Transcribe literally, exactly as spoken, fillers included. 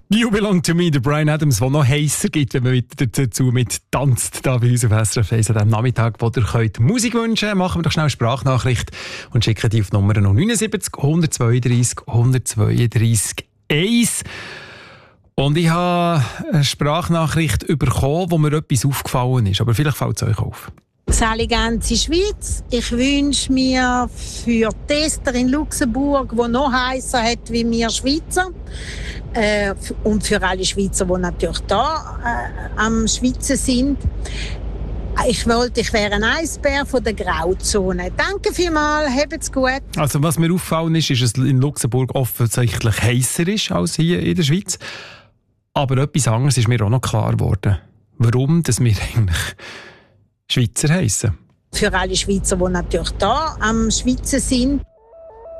You Belong to Me, der Bryan Adams, der noch heißer gibt, wenn man wieder dazu mit tanzt, da bei uns auf S R F eins an diesem Nachmittag, wo ihr könnt Musik wünschen könnt. Machen wir doch schnell eine Sprachnachricht und schicken die auf die Nummer neun sieben null, eins zwei drei, eins zwei drei eins. Und ich habe eine Sprachnachricht bekommen, wo mir etwas aufgefallen ist. Aber vielleicht fällt es euch auf. Sali ganze Schweiz. Ich wünsche mir für Tester in Luxemburg, die noch heißer hat wie wir Schweizer, äh, und für alle Schweizer, die natürlich da äh, am Schwitzen sind. Ich wollte, ich wäre ein Eisbär von der Grauzone. Danke vielmals, habt's gut. Also was mir aufgefallen ist, ist, dass es in Luxemburg offensichtlich heißer ist als hier in der Schweiz. Aber etwas anderes ist mir auch noch klar geworden. Warum dass wir eigentlich Schweizer heissen. Für alle Schweizer, die natürlich da am Schwitzen sind.